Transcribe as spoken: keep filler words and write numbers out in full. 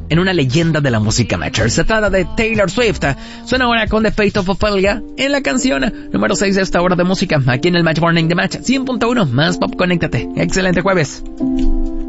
en una leyenda de la música Matcher. Se trata de Taylor Swift. Suena ahora con The Fate of Ophelia en la canción número seis de esta hora de música, aquí en el Match Morning de Match cien punto uno, más pop, conéctate. Excelente jueves.